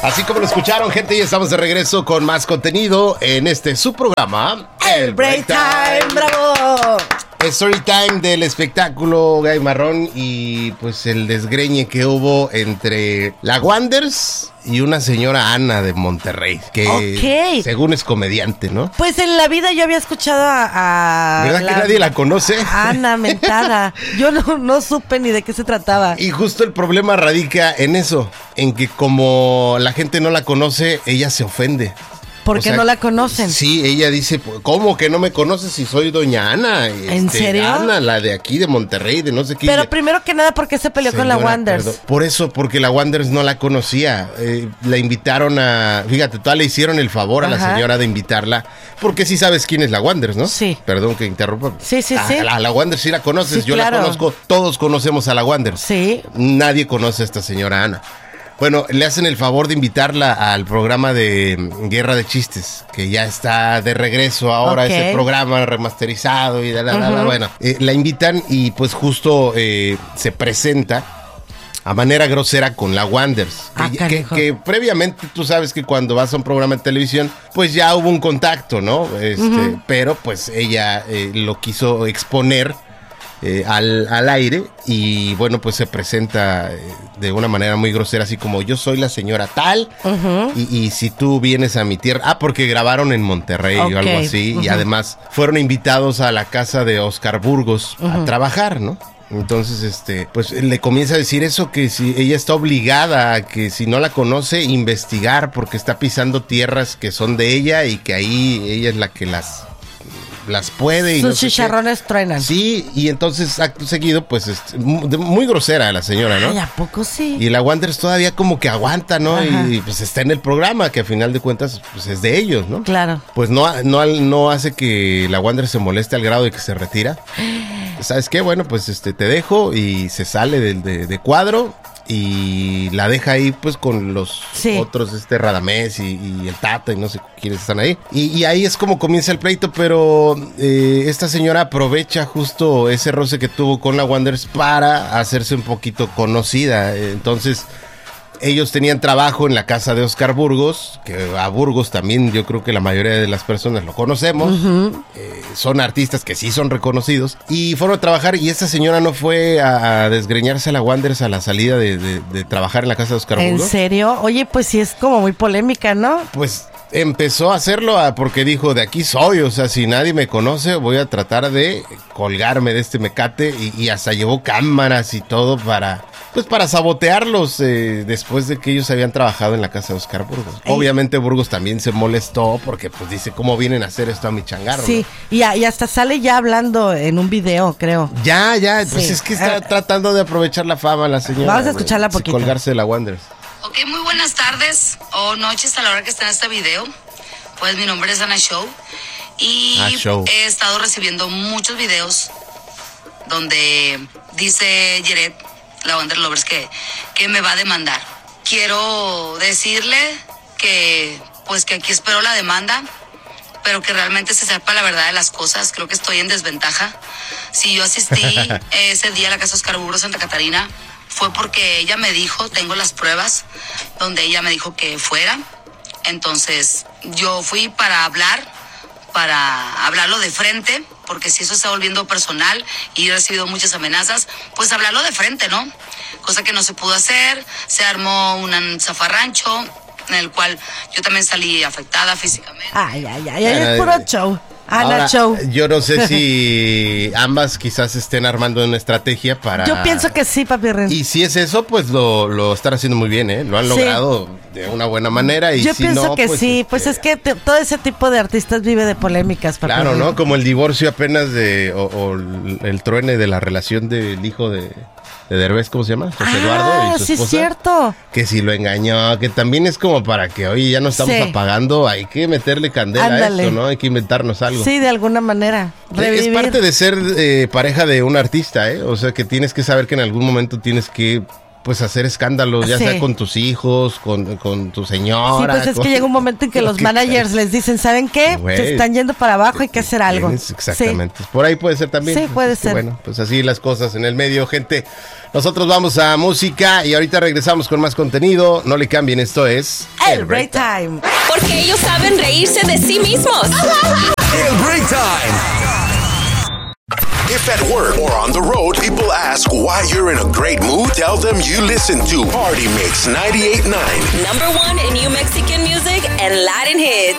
Así como lo escucharon, gente, ya estamos de regreso con más contenido en su programa, El Break Time. ¡Bravo! Story Time del espectáculo Gay Marrón y pues el desgreñe que hubo entre la Wanders y una señora Ana de Monterrey, que según es comediante, ¿no? Pues en la vida yo había escuchado a ¿verdad que nadie la conoce? Ana mentada. Yo no supe ni de qué se trataba. Y justo el problema radica en eso, en que como la gente no la conoce, ella se ofende. Porque no la conocen. Sí, ella dice, ¿cómo que no me conoces si soy doña Ana? ¿En serio? Ana, la de aquí, de Monterrey, de no sé qué. Pero primero que nada, ¿por qué se peleó con la Wanders? Perdón. Por eso, porque la Wanders no la conocía. La invitaron fíjate, todavía le hicieron el favor a la señora de invitarla, porque sí sabes quién es la Wanders, ¿no? Sí. Perdón que interrumpa. Sí. A la Wanders sí la conoces, Sí, yo claro. la conozco, todos conocemos a la Wanders. Sí. Nadie conoce a esta señora Ana. Bueno, le hacen el favor de invitarla al programa de Guerra de Chistes, que ya está de regreso ahora, ese programa remasterizado y bueno, la invitan y pues justo se presenta a manera grosera con la Wanders, que previamente tú sabes que cuando vas a un programa de televisión, pues ya hubo un contacto, ¿no? Pero pues ella lo quiso exponer al aire y bueno, pues se presenta de una manera muy grosera, así como yo soy la señora tal y si tú vienes a mi tierra, porque grabaron en Monterrey o algo así, y además fueron invitados a la casa de Oscar Burgos a trabajar, ¿no? Entonces, pues le comienza a decir eso, que si ella está obligada a que si no la conoce, investigar, porque está pisando tierras que son de ella y que ahí ella es la que las puede y sus no sé chicharrones truenan. Sí, y entonces acto seguido, pues muy grosera la señora, ¿no? Ay, ¿a poco sí? Y la Wanders todavía como que aguanta, ¿no? Y pues está en el programa, que a final de cuentas pues es de ellos, ¿no? Claro. Pues no hace que la Wanders se moleste al grado de que se retira. ¿Sabes qué? Bueno, pues te dejo, y se sale de cuadro. Y la deja ahí pues con los otros, Radamés y el Tata y no sé quiénes están ahí. Y ahí es como comienza el pleito, pero esta señora aprovecha justo ese roce que tuvo con la Wanders para hacerse un poquito conocida. Entonces ellos tenían trabajo en la casa de Oscar Burgos, que a Burgos también yo creo que la mayoría de las personas lo conocemos. Son artistas que sí son reconocidos. Y fueron a trabajar y esta señora no fue a desgreñarse a la Wanders a la salida de trabajar en la casa de Oscar Burgos. ¿En serio? Oye, pues sí es como muy polémica, ¿no? Pues empezó a hacerlo porque dijo, de aquí soy, o sea, si nadie me conoce voy a tratar de colgarme de este mecate, y hasta llevó cámaras y todo para sabotearlos después de que ellos habían trabajado en la casa de Oscar Burgos. Obviamente Burgos también se molestó porque pues dice, ¿cómo vienen a hacer esto a mi changarro? Sí, ¿no? y hasta sale ya hablando en un video, creo. Ya, pues es que está tratando de aprovechar la fama la señora. Vamos a escucharla poquito. Colgarse de la Wanders. Ok, muy buenas tardes o noches a la hora que está en este video. Pues mi nombre es Ana Show y he estado recibiendo muchos videos donde dice Yeret, la Wonder Lovers, que me va a demandar. Quiero decirle que aquí espero la demanda, pero que realmente se sepa la verdad de las cosas. Creo que estoy en desventaja. Si yo asistí ese día a la casa Oscar Burgos Santa Catarina, fue porque ella me dijo, tengo las pruebas, donde ella me dijo que fuera. Entonces yo fui para hablarlo de frente, porque si eso está volviendo personal y he recibido muchas amenazas, pues hablarlo de frente, ¿no? Cosa que no se pudo hacer, se armó un zafarrancho en el cual yo también salí afectada físicamente. Ay, es puro show. Ahora, Show. Yo no sé si ambas quizás estén armando una estrategia para... Yo pienso que sí, papi Ren. Y si es eso, pues lo están haciendo muy bien, ¿eh? Lo han logrado de una buena manera. Y yo si pienso no, que pues, sí, pues es que todo ese tipo de artistas vive de polémicas, papi Claro, Ren. ¿no? Como el divorcio apenas o el truene de la relación del hijo de Derbez, ¿cómo se llama? José Eduardo y su esposa. Sí, es cierto. Que si lo engañó, que también es como para que, oye, ya no estamos apagando, hay que meterle candela a esto, ¿no? Hay que inventarnos algo. Sí, de alguna manera. Revivir. Es parte de ser pareja de un artista, ¿eh? O sea, que tienes que saber que en algún momento tienes que pues hacer escándalos, ya sea con tus hijos, con tu señora. Sí, pues es que llega un momento en que los managers les dicen, ¿saben qué? Se están yendo para abajo, hay que hacer algo. Exactamente. Por ahí puede ser también. Sí, puede ser. Bueno, pues así las cosas en el medio, gente. Nosotros vamos a música y ahorita regresamos con más contenido. No le cambien, esto es El Break Time. Porque ellos saben reírse de sí mismos. El Break Time. If at work or on the road, people ask why you're in a great mood, tell them you listen to Party Mix 98.9. #1 in New Mexican music and Latin hits.